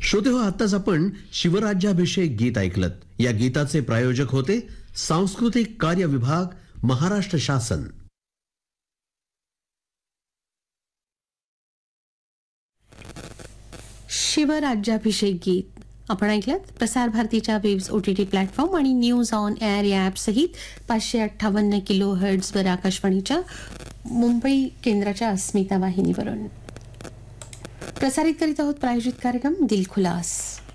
श्रोते हो, आत्ताच आपण शिवराज्याभिषेक गीत ऐकलत. या गीताचे प्रायोजक होते सांस्कृतिक कार्य विभाग, महाराष्ट्र शासन. शिवराज्याभिषेक गीत आपण ऐकलं. प्रसार भारतीच्या वेव्स OTT प्लॅटफॉर्म आणि न्यूज ऑन एअर या ॲप सहित 558 किलोहर्ट्झवर आकाशवाणीच्या मुंबई केंद्राच्या अस्मिता वाहिनीवरून प्रसारित करीत आहोत. प्रायोजित कार्यक्रम दिलखुलास.